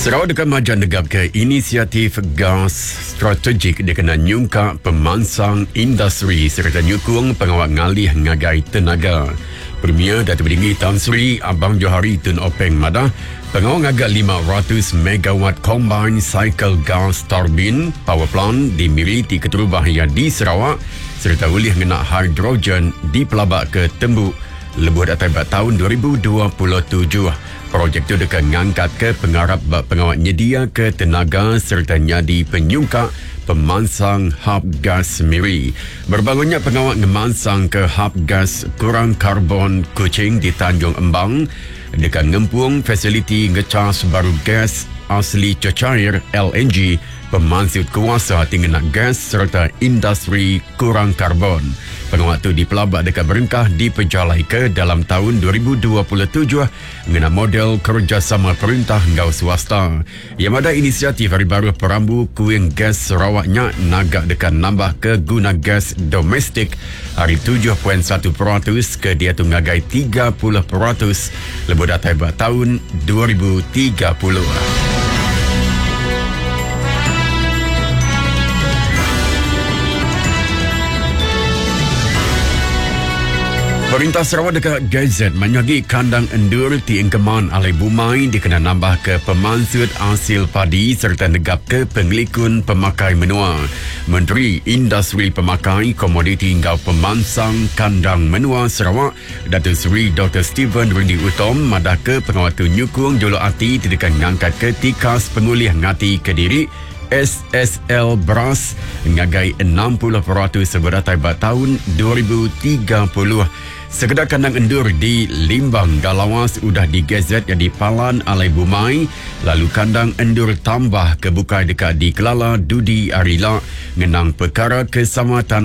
Sarawak dekat Majan negap ke inisiatif gas strategik dikena nyungka pemansang industri serta nyukung pengawal ngalih ngagai tenaga. Premier Datuk Tinggi Tan Sri Abang Johari Tun Openg Madah pengawal ngagak 500 megawatt combined cycle gas turbine power plant di Miriti Ketua Bahaya di Sarawak serta ulih ngena hidrogen di Pelabak ke Tembuk lebuh datang tahun 2027. Projek itu dekat ngangkat ke pengarap pengawat nyedia ke tenaga serta nyadi penyungkak pemansang hub gas Miri. Berbangunnya pengawat ngemansang ke hub gas kurang karbon Kuching di Tanjung Embang dekat ngempung fasiliti ngecas baru gas asli cecair LNG pemansut kuasa tinggal gas serta industri kurang karbon. Pengawat itu di Pelabak dekat berengkah diperjalai ke dalam tahun 2027 mengenai model kerjasama perintah ngau swasta. Yang ada inisiatif hari baru perambu kuing gas Sarawaknya nagak dekat nambah ke guna gas domestik hari 7.1% ke dia tu ngagai 30% lebih datai tahun 2030. Perintah Sarawak dekat Gazette menyagi kandang endur ti Engkeman Alai Bumai dikena nambah ke pemansut hasil padi serta negap ke pengelikun pemakai menua. Menteri Industri Pemakai Komoditi Ngau Pemansang Kandang Menua Sarawak Datuk Seri Dr. Stephen Rindy Utom madah ke pengawatu nyukung jolo ati tidak ngangkat ke tikas pengulih ngati Kediri SSL Bras ngagai 60% seberatai tahun 2030. Sekedar kandang endur di Limbang Galawas sudah digezet jadi Palan Alai Bumai, lalu kandang endur tambah kebukai dekat di Kelala Dudi Arila ngenang perkara keselamatan